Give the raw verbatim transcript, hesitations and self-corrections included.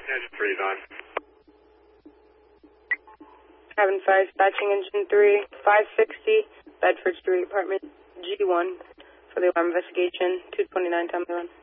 Engine three, Don. Cabin five, dispatching engine three, five sixty, Bedford Street, apartment G one, for the alarm investigation, two twenty-nine, Tommy one.